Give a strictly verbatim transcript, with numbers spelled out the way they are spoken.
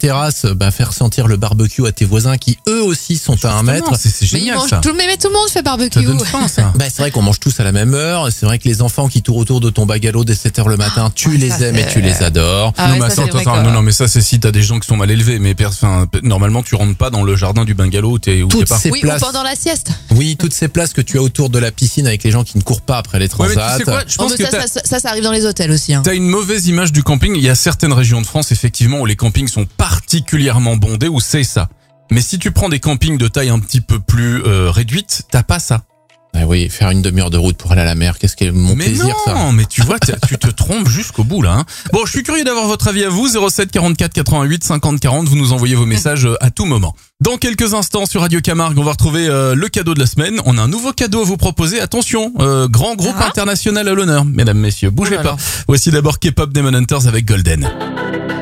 terrasse, bah, faire sentir le barbecue à tes voisins qui eux aussi sont à un mètre. C'est, c'est Mais, ils génial mangent ça. tout, mais, mais tout le monde fait barbecue. Ça donne faim ça. Bah, c'est vrai qu'on mange tous à la même heure. C'est vrai que les enfants qui tournent autour de ton bagalo dès sept heures le matin, tu ouais, les ça, aimes et c'est- tu les adores. Ah non, ouais, mais ça, attends, c'est vrai attends, que- non, non, mais ça, c'est si t'as des gens qui sont mal élevés. Mais per- enfin, normalement, tu rentres pas dans le jardin du bungalow où t'es, où t'es Toutes pas. ces Oui, places, ou pendant la sieste. oui, toutes ces places que tu as autour de la piscine avec les gens qui ne courent pas après les Ouais, mais transats. tu sais quoi, je Oh, pense mais que ça, t'as, ça, ça, ça arrive dans les hôtels aussi. Hein. t'as une mauvaise image du camping. Il y a certaines régions de France, effectivement, où les campings sont particulièrement bondés, où c'est ça. Mais si tu prends des campings de taille un petit peu plus euh, réduite, t'as pas ça. Ah oui, faire une demi-heure de route pour aller à la mer, qu'est-ce qui est mon mais plaisir non, ça. mais tu vois, t'as- tu te trompes jusqu'au bout là. Hein. Bon, je suis curieux d'avoir votre avis à vous. zéro sept quarante-quatre quatre-vingt-huit cinquante quarante. Vous nous envoyez vos messages euh, à tout moment. Dans quelques instants sur Radio Camargue, on va retrouver euh, le cadeau de la semaine. On a un nouveau cadeau à vous proposer. Attention, euh, grand groupe Ah. international à l'honneur. Mesdames, messieurs, bougez Oh là pas. là. Voici d'abord K-pop Demon Hunters avec Golden.